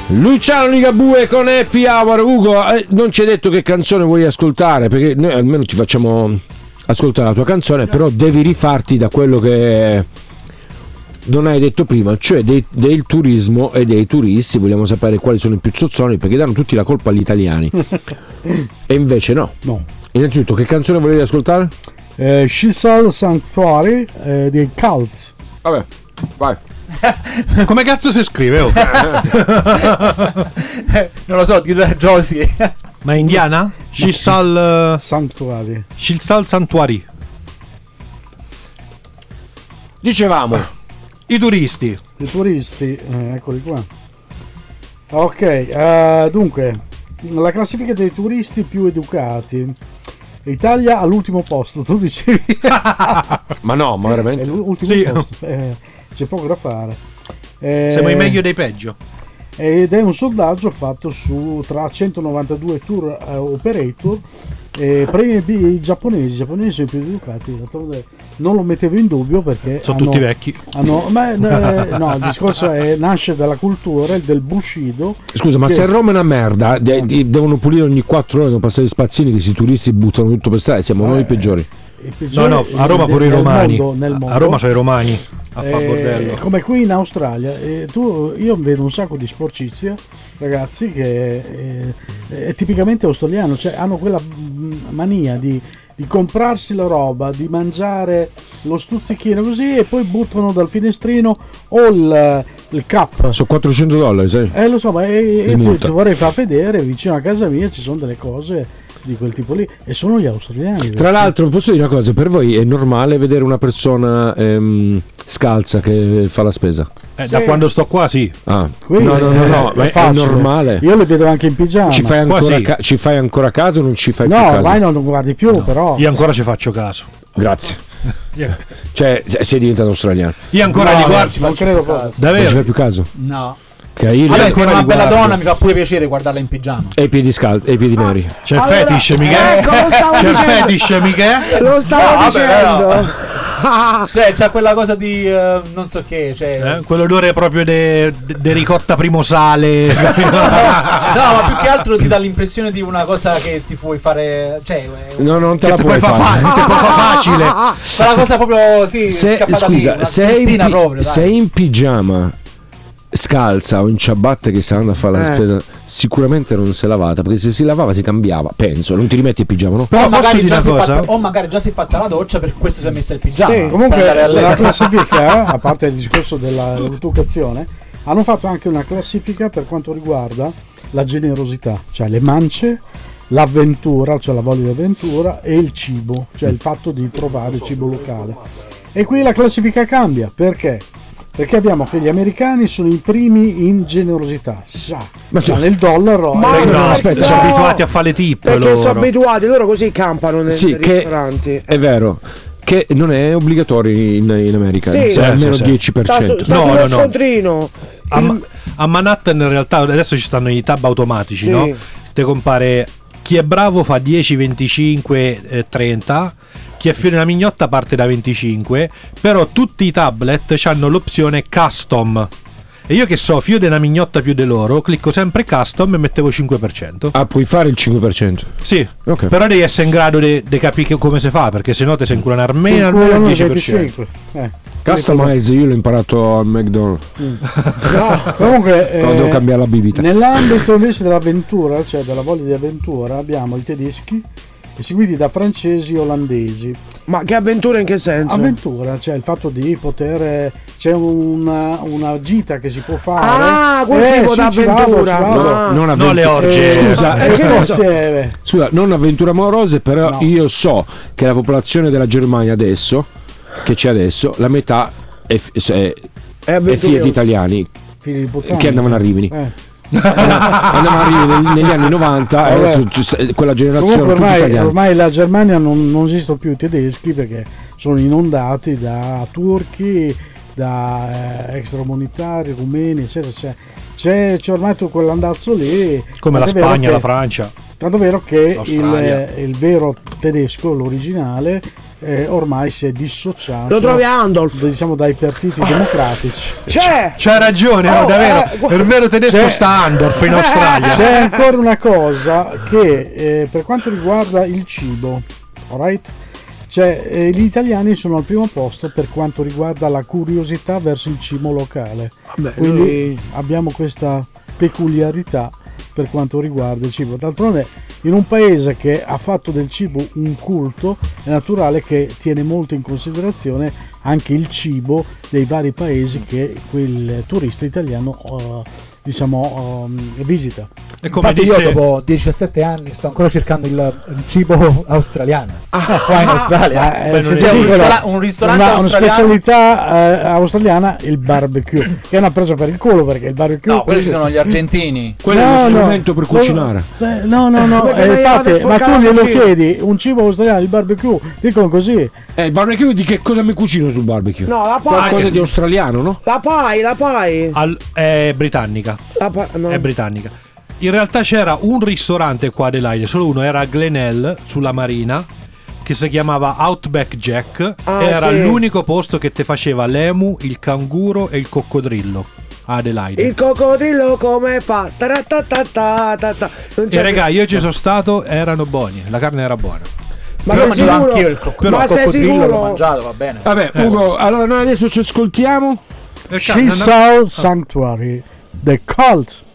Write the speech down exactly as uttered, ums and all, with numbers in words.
Luciano Ligabue con Happy Hour. Ugo, eh, non ci hai detto che canzone vuoi ascoltare, perché noi almeno ti facciamo ascoltare la tua canzone, però devi rifarti da quello che non hai detto prima, cioè dei, del turismo e dei turisti. Vogliamo sapere quali sono i più zozzoni, perché danno tutti la colpa agli italiani e invece no. No. Innanzitutto, che canzone volevi ascoltare? Eh, Shishal Sanctuary eh, dei Cults. Vabbè, vai. Come cazzo si scrive? Oh? Non lo so, Josie. Ma è indiana? Shishal Sanctuary. Shishal Sanctuary. Dicevamo i turisti. I turisti, eh, eccoli qua. Ok, eh, dunque, la classifica dei turisti più educati. Italia all'ultimo posto, tu dicevi. Ma no, ma veramente? È l'ultimo Sì. posto. Eh, c'è poco da fare. Eh, Siamo i meglio dei peggio. Ed è un sondaggio fatto su tra centonovantadue tour eh, operator e premi i giapponesi. I giapponesi sono i più educati. D'altronde non lo mettevo in dubbio perché Sono hanno, tutti vecchi. hanno, ma, eh, no, il discorso è, nasce dalla cultura del Bushido. Scusa, ma che, se Roma è una merda, de- de- devono pulire ogni quattro ore, devono passare gli spazzini, che questi turisti buttano tutto per strada, siamo eh, noi i peggiori. i peggiori No, no, a Roma nel- pure i nel romani. mondo- nel mondo. A Roma sono i romani a fa Eh, bordello. come qui in Australia, eh, tu, io vedo un sacco di sporcizia, ragazzi, che eh, è tipicamente australiano, cioè hanno quella mm, mania di, di comprarsi la roba, di mangiare lo stuzzichino così e poi buttano dal finestrino o il, il cup. Sono quattrocento dollari, sai? Eh lo so, ma eh, Di io ti, multa. ti vorrei far vedere, vicino a casa mia ci sono delle cose di quel tipo lì e sono gli australiani. Tra questi. l'altro, posso dire una cosa, per voi è normale vedere una persona ehm, scalza che fa la spesa? Eh, Sì. Da quando sto qua, sì. Ah, Qui, no, no, no, no, eh, ma è, facile. normale. Io le vedo anche in pigiama. Ci fai, Qua ancora sì. ca- ci fai ancora caso o non ci fai No, più caso? ormai non lo guardi più, però. Io ancora ci faccio caso. Grazie. Io, Cioè, se- sei diventato australiano. io ancora No, li no, guardo. ci non credo proprio. Non ci Davvero? fai più caso? No. Che io Vabbè, se ancora è una li bella guardo. donna mi fa pure piacere guardarla in pigiama. E i piedi scalzi, e i piedi neri. C'è il Allora, fetish, Michele? ecco, lo stavo C'è il dicendo. fetish, Michele? Lo stavo No, vabbè, dicendo. Cioè, c'è quella cosa di eh, non so che, cioè. Eh, quell'odore proprio de, de- de ricotta primo sale. No, ma più che altro ti dà l'impressione di una cosa che ti puoi fare. Cioè, è un- No, non te Che la te puoi puoi fa- fare. fa- te puoi fa facile. quella cosa proprio sì, Se, scappata scusa, lì, una sei in, spintina pi- proprio, dai. sei in pigiama scalza o in ciabatte che sta andando a fare la Eh. spesa, sicuramente non si è lavata, perché se si lavava si cambiava, penso. Non ti rimetti il pigiama, no? Però o, posso magari dire già una si è cosa? fatta, o magari già si è fatta la doccia, per questo si è messa il pigiama. Sì, per comunque andare a la letto. classifica, a parte il discorso della educazione, hanno fatto anche una classifica per quanto riguarda la generosità, cioè le mance, l'avventura, cioè la voglia di avventura e il cibo, cioè il fatto di trovare cibo locale. E qui la classifica cambia, perché? Perché abbiamo che gli americani sono i primi in generosità, sa, Ma cioè cioè- nel dollaro. Ma eh, No, no, aspetta, no. sono abituati a fare le tip. Perché loro. sono abituati, loro così campano nei, Sì, nei che ristoranti. è vero che non è obbligatorio in, in America, Sì. cioè Sì, almeno sì, sì. dieci per Sta, cento. su, sta No, sullo no, no. scontrino. A, Il- Ma- a Manhattan in realtà adesso ci stanno i tab automatici, Sì. no? Te compare chi è bravo fa dieci, venticinque, eh, trenta. Chi è fiore una mignotta parte da venticinque. Però tutti i tablet hanno l'opzione custom. E io che so, fio di una mignotta più di loro, clicco sempre custom e mettevo cinque per cento. Ah, puoi fare il cinque per cento. Sì, Ok. però devi essere in grado di capire come si fa, perché sennò ti sei inculano almeno almeno il Calcolano dieci per cento. venticinque. Eh. Customize io l'ho imparato al McDonald's. No, comunque Però devo eh, cambiare la bibita. nell'ambito invece dell'avventura, cioè della voglia di avventura, abbiamo i tedeschi seguiti da francesi e olandesi. Ma che avventura in che senso? Avventura, cioè il fatto di poter, c'è una, una gita che si può fare. Ah, quel tipo sì, ci d'avventura. vado, ci vado. Ah. Non No, le avventu- orge. Eh, Scusa, Eh, eh, che cosa? cosa? Scusa, non avventure amorose, però No. io so che la popolazione della Germania adesso, che c'è adesso, la metà è, f- è, È è avventura. figlia di italiani Figli di puttana, che andavano sì. a Rimini. Eh. Andavano a Rimini nel- negli anni novanta e Vabbè. adesso ci sa- quella generazione Comunque tutti ormai, italiani. ormai la Germania non, non esistono più i tedeschi perché sono inondati da turchi, da eh, extracomunitari, rumeni, eccetera. C'è, c'è, c'è ormai tutto quell'andazzo lì. Come la Tant'è vero Spagna, che- la Francia. Tanto vero che L'Australia. il, il vero tedesco, l'originale, eh, ormai si è dissociato. Lo trovi a Andolf? Diciamo dai partiti democratici. C'è! C'hai ragione, Oh, oh, davvero. eh, gu- il vero tedesco c'è- sta a Andorf in Australia. C'è ancora una cosa che eh, per quanto riguarda il cibo, alright? Cioè, eh, gli italiani sono al primo posto per quanto riguarda la curiosità verso il cibo locale. Vabbè, Quindi noi- abbiamo questa peculiarità per quanto riguarda il cibo. D'altronde, in un paese che ha fatto del cibo un culto, è naturale che tiene molto in considerazione anche il cibo dei vari paesi che quel turista italiano uh, diciamo um, visita. E come Infatti disse, io dopo diciassette anni sto ancora cercando il, il cibo australiano. Qua in Australia. Eh, Beh, se non ti è- dico un la- ristoran- un ristorante una, una australiano. specialità eh, australiana, il barbecue, che è una presa per il culo perché il barbecue No, quelli sono gli argentini. Quello è No, uno no. strumento per No, cucinare. eh, No, no, no, Perché eh, lei infatti, vada a ma tu sporcare la glielo cucina. chiedi, un cibo australiano, il barbecue, dicono così. Eh, il barbecue di che cosa mi cucino sul barbecue? No, la Qualcosa pai. di australiano, no? La pai, la pai. al- è britannica. La pai no. È britannica. In realtà c'era un ristorante qua ad Adelaide, solo uno, era a Glenelg sulla marina, che si chiamava Outback Jack. Ah, Era sì. l'unico posto che te faceva l'emu, il canguro e il coccodrillo a Adelaide. Il coccodrillo come fa? Ta-ra-ta-ta-ta-ta-ta. Non E c'è- raga, io ci sono stato, erano buoni, la carne era buona. Ma Io sei mangiavo sicuro? anch'io il coccodrillo. Ma il sei coccodrillo sicuro? l'ho mangiato, va bene. Vabbè, Eh. Ugo, allora noi adesso ci ascoltiamo. E ca- non- Chisel Sanctuary, The Cult